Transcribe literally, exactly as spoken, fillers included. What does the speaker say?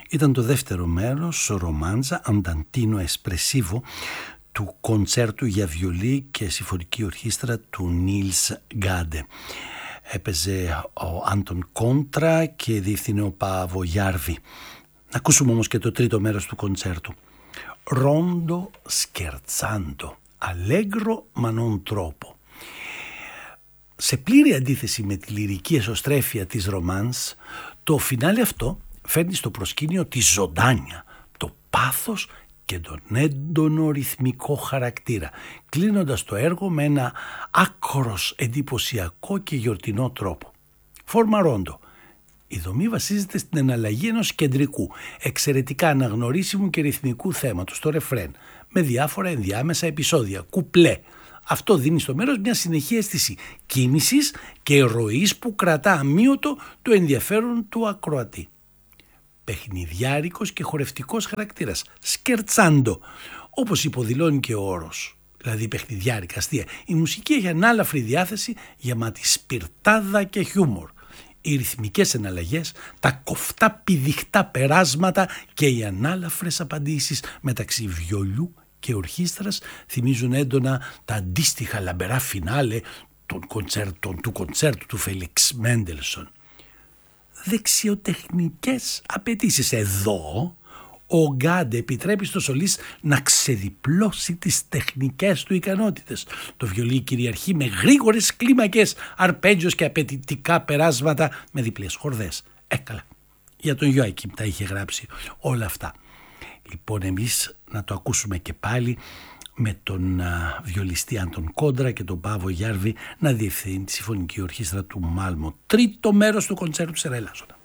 Ήταν το δεύτερο μέρος, Romanza, Andantino Espressivo, του κοντσέρτου για βιολί και συμφωνική ορχήστρα του Νίλς Γκάντε. Έπαιζε ο Άντων Κόντρα και διεύθυνε ο Παύο Γιάρβη. Να ακούσουμε όμως και το τρίτο μέρος του κοντσέρτου. Rondo scherzando, allegro ma non troppo. Σε πλήρη αντίθεση με τη λυρική εσωστρέφεια της ρομάνς, το φινάλε αυτό φέρνει στο προσκήνιο τη ζωντάνια, το πάθος και τον έντονο ρυθμικό χαρακτήρα, κλείνοντας το έργο με ένα άκρος εντυπωσιακό και γιορτινό τρόπο. Φόρμα ρόντο. Η δομή βασίζεται στην εναλλαγή ενός κεντρικού, εξαιρετικά αναγνωρίσιμου και ρυθμικού θέματος, το ρεφρέν, με διάφορα ενδιάμεσα επεισόδια, κουπλέ. Αυτό δίνει στο μέρος μια συνεχή αίσθηση κίνησης και ροής που κρατά αμύωτο το ενδιαφέρον του ακροατή. Παιχνιδιάρικος και χορευτικός χαρακτήρας, σκερτσάντο, όπως υποδηλώνει και ο όρος, δηλαδή παιχνιδιάρικα, αστεία. Η μουσική έχει ανάλαφρη διάθεση γεμάτη σπιρτάδα και χιούμορ. Οι ρυθμικές εναλλαγές, τα κοφτά πηδιχτά περάσματα και οι ανάλαφρες απαντήσεις μεταξύ βιολιού και ορχήστρας θυμίζουν έντονα τα αντίστοιχα λαμπερά φινάλε των κοντσέρτων, του κοντσέρτου του Φέλιξ Μέντελσον. Δεξιοτεχνικές απαιτήσεις. Εδώ ο Γκάντε επιτρέπει στο σολίστ να ξεδιπλώσει τις τεχνικές του ικανότητες. Το βιολί κυριαρχεί με γρήγορες κλίμακες, αρπέτζιος και απαιτητικά περάσματα με διπλές χορδές. Έκαλα. Για τον Γιώακιμ τα είχε γράψει όλα αυτά. Λοιπόν, εμείς να το ακούσουμε και πάλι με τον α, βιολιστή Άντων Κόντρα και τον Παύο Γιάρβη να διευθύνει τη συμφωνική ορχήστρα του Μάλμο. Τρίτο μέρος του κοντσέρτου Ψερέλασσονα.